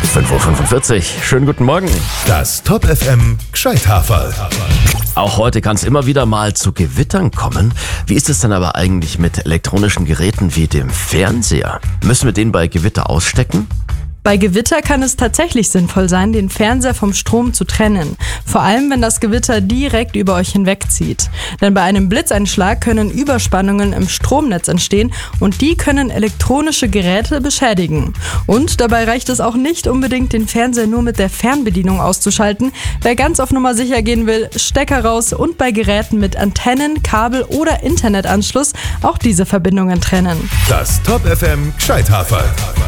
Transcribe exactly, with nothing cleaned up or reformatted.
fünf Uhr fünfundvierzig. Schönen guten Morgen. Das Top F M Gescheithaferl. Auch heute kann es immer wieder mal zu Gewittern kommen. Wie ist es denn aber eigentlich mit elektronischen Geräten wie dem Fernseher? Müssen wir den bei Gewitter ausstecken? Bei Gewitter kann es tatsächlich sinnvoll sein, den Fernseher vom Strom zu trennen. Vor allem, wenn das Gewitter direkt über euch hinwegzieht. Denn bei einem Blitzeinschlag können Überspannungen im Stromnetz entstehen und die können elektronische Geräte beschädigen. Und dabei reicht es auch nicht unbedingt, den Fernseher nur mit der Fernbedienung auszuschalten. Wer ganz auf Nummer sicher gehen will, Stecker raus und bei Geräten mit Antennen, Kabel oder Internetanschluss auch diese Verbindungen trennen. Das Top F M Gescheithaferl.